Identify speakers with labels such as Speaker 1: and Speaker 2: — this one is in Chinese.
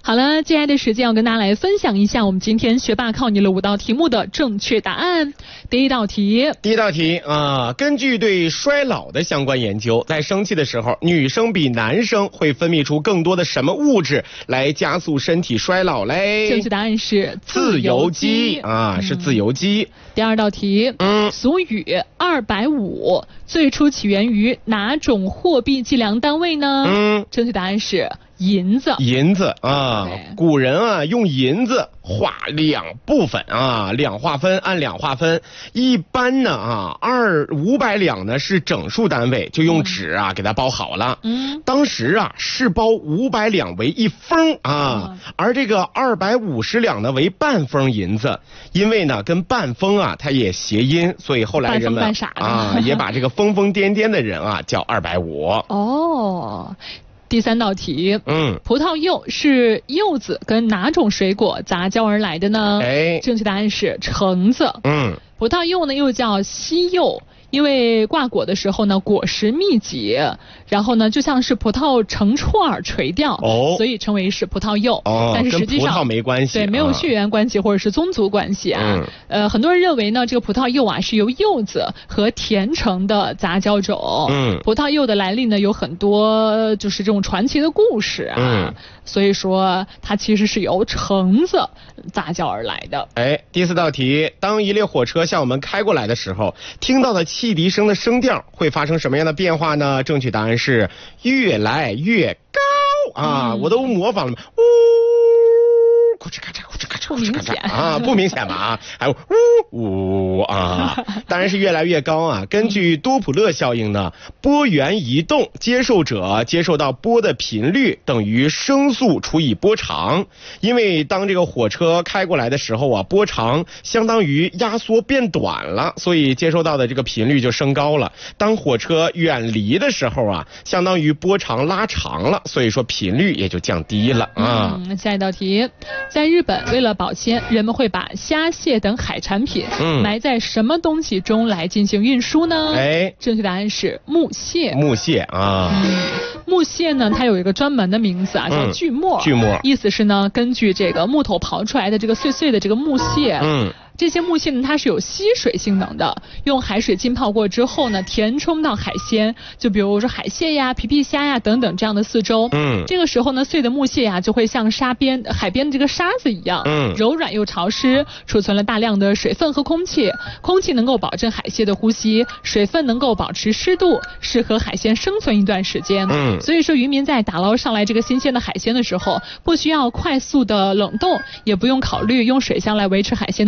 Speaker 1: 好了，接下来的时间要跟大家来分享一下我们今天学霸考你了5道题目的正确答案。第一道题啊，根据对衰老的相关研究，在生气的时候，女生比男生会分泌出更多的什么物质来加速身体衰老嘞？ 正确答案是
Speaker 2: 自由基啊，是自由基。
Speaker 1: 第二道题，俗语250最初起源于哪种货币计量单位呢？正确答案是银子。
Speaker 2: 银子啊，古人啊用银子划2部分啊，2划分，按2划分。一般呢500两呢是整数单位，就用纸啊给它包好了。当时啊是包500两为1封啊，而这个250两呢为半封银子，因为呢跟半封啊它也谐音，所以后来人们也把这个疯疯癫癫的人啊叫250。
Speaker 1: 哦。第三道题，葡萄柚是柚子跟哪种水果杂交而来的呢？正确答案是橙子。葡萄柚呢又叫西柚，因为挂果的时候呢果实密集，然后呢就像是葡萄成串垂钓，所以称为是葡萄柚。但是实际上
Speaker 2: 跟葡萄没关系，
Speaker 1: 对，没有血缘关系或者是宗族关系啊。很多人认为呢这个葡萄柚啊是由柚子和甜橙的杂交种。葡萄柚的来历呢有很多就是这种传奇的故事啊。所以说它其实是由橙子杂交而来的。
Speaker 2: 第4道题，当一列火车向我们开过来的时候，听到的汽笛声的声调会发生什么样的变化呢？正确答案是越来越高啊！我都模仿了，呜，咔嚓咔嚓。
Speaker 1: 不明显
Speaker 2: 啊，不明显吧啊，还有呜啊，当然是越来越高啊。根据多普勒效应呢，波源移动，接受者接受到波的频率等于声速除以波长。因为当这个火车开过来的时候啊，波长相当于压缩变短了，所以接收到的这个频率就升高了。当火车远离的时候啊，相当于波长拉长了，所以说频率也就降低了啊。
Speaker 1: 下一道题，在日本为了保鲜，人们会把虾蟹等海产品埋在什么东西中来进行运输呢？正确答案是木蟹。
Speaker 2: 木蟹啊，
Speaker 1: 木蟹呢它有一个专门的名字啊，叫锯末。
Speaker 2: 锯末
Speaker 1: 意思是呢根据这个木头刨出来的这个碎碎的这个木蟹，这些木蟹呢它是有吸水性能的，用海水浸泡过之后呢填充到海鲜，就比如说海蟹呀、皮皮虾呀等等这样的四周。这个时候呢碎的木蟹呀就会像海边的这个沙子一样，柔软又潮湿，储存了大量的水分和空气。空气能够保证海蟹的呼吸，水分能够保持湿度，适合海鲜生存一段时间。所以说渔民在打捞上来这个新鲜的海鲜的时候，不需要快速的冷冻，也不用考虑用水箱来维持海鲜的